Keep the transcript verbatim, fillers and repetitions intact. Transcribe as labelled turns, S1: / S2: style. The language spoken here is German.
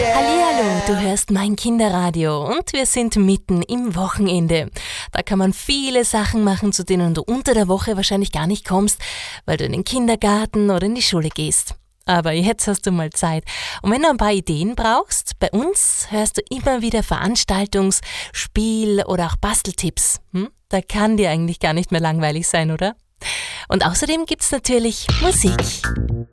S1: Hallihallo, du hörst mein Kinderradio und wir sind mitten im Wochenende. Da kann man viele Sachen machen, zu denen du unter der Woche wahrscheinlich gar nicht kommst, weil du in den Kindergarten oder in die Schule gehst. Aber jetzt hast du mal Zeit. Und wenn du ein paar Ideen brauchst, bei uns hörst du immer wieder Veranstaltungs-, Spiel- oder auch Basteltipps. Hm? Da kann dir eigentlich gar nicht mehr langweilig sein, oder? Und außerdem gibt's natürlich Musik.